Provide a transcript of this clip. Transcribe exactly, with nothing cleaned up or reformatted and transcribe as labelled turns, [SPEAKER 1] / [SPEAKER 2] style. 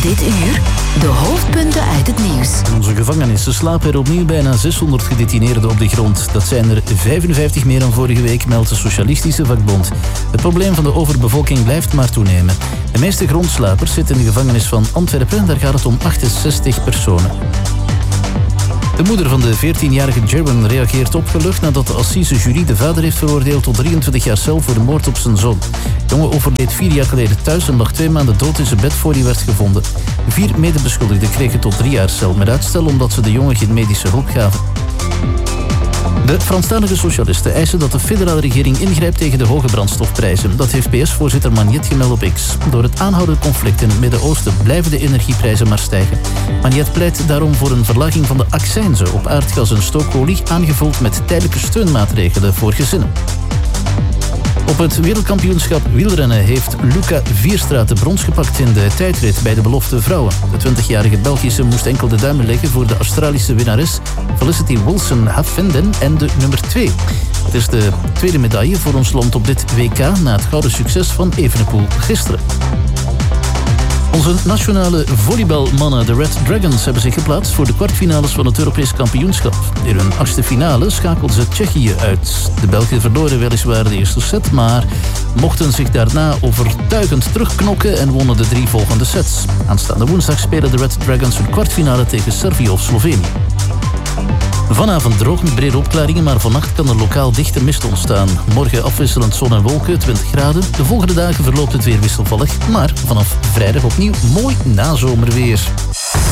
[SPEAKER 1] Dit uur de hoofdpunten uit het nieuws.
[SPEAKER 2] In onze gevangenissen slapen er opnieuw bijna zeshonderd gedetineerden op de grond. Dat zijn er vijfenvijftig meer dan vorige week, meldt de Socialistische Vakbond. Het probleem van de overbevolking blijft maar toenemen. De meeste grondslapers zitten in de gevangenis van Antwerpen. Daar gaat het om achtenzestig personen. De moeder van de veertienjarige Jerwin reageert opgelucht nadat de assisejury de vader heeft veroordeeld tot drieëntwintig jaar cel voor de moord op zijn zoon. De jongen overleed vier jaar geleden thuis en lag twee maanden dood in zijn bed voor hij werd gevonden. Vier medebeschuldigden kregen tot drie jaar cel met uitstel omdat ze de jongen geen medische hulp gaven. De Franstalige socialisten eisen dat de federale regering ingrijpt tegen de hoge brandstofprijzen. Dat heeft P S-voorzitter Magnet gemeld op X. Door het aanhoudend conflict in het Midden-Oosten blijven de energieprijzen maar stijgen. Magnet pleit daarom voor een verlaging van de accijnzen op aardgas en stookolie, aangevuld met tijdelijke steunmaatregelen voor gezinnen. Op het wereldkampioenschap wielrennen heeft Luca Vierstraat de brons gepakt in de tijdrit bij de belofte vrouwen. De twintigjarige Belgische moest enkel de duimen leggen voor de Australische winnares Felicity Wilson-Haffenden en de nummer twee. Het is de tweede medaille voor ons land op dit W K na het gouden succes van Evenepoel gisteren. Onze nationale volleybalmannen, de Red Dragons, hebben zich geplaatst voor de kwartfinales van het Europees kampioenschap. In hun achtste finale schakelden ze Tsjechië uit. De Belgen verloren weliswaar de eerste set, maar mochten zich daarna overtuigend terugknokken en wonnen de drie volgende sets. Aanstaande woensdag spelen de Red Dragons hun kwartfinale tegen Servië of Slovenië. Vanavond droog met brede opklaringen, maar vannacht kan er lokaal dichte mist ontstaan. Morgen afwisselend zon en wolken, twintig graden. De volgende dagen verloopt het weer wisselvallig, maar vanaf vrijdag opnieuw mooi nazomerweer.